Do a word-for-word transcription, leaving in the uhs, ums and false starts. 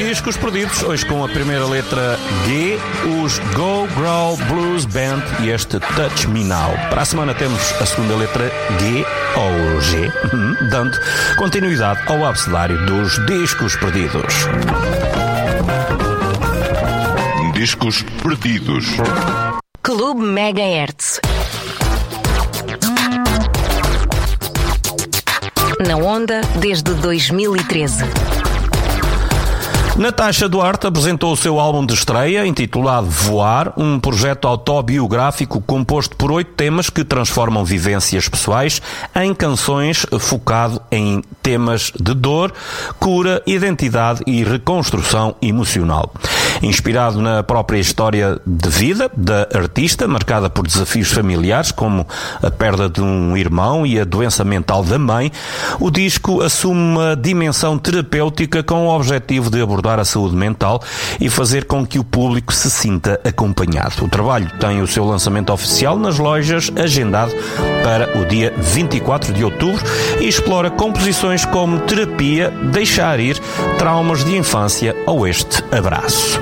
Discos Perdidos, hoje com a primeira letra G, os Go Growl Blues Band e este Touch Me Now. Para a semana temos a segunda letra G, ou G, dando continuidade ao abecedário dos Discos Perdidos. Discos Perdidos. Clube Megahertz. Na onda desde dois mil e treze. Natasha Duarte apresentou o seu álbum de estreia, intitulado Voar, um projeto autobiográfico composto por oito temas que transformam vivências pessoais em canções, focado em temas de dor, cura, identidade e reconstrução emocional. Inspirado na própria história de vida da artista, marcada por desafios familiares como a perda de um irmão e a doença mental da mãe, o disco assume uma dimensão terapêutica com o objetivo de abordar a saúde mental e fazer com que o público se sinta acompanhado. O trabalho tem o seu lançamento oficial nas lojas, agendado para o dia vinte e quatro de outubro, e explora composições como Terapia, Deixar Ir, Traumas de Infância ou Este Abraço.